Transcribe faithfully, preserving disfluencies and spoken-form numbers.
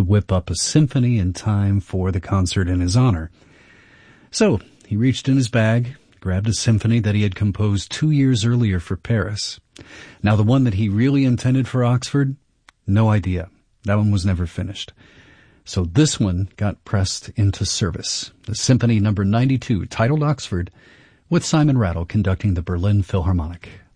whip up a symphony in time for the concert in his honor. So he reached in his bag, grabbed a symphony that he had composed two years earlier for Paris. Now, the one that he really intended for Oxford, no idea. That one was never finished. So this one got pressed into service. The Symphony number ninety-two, titled Oxford, with Simon Rattle conducting the Berlin Philharmonic.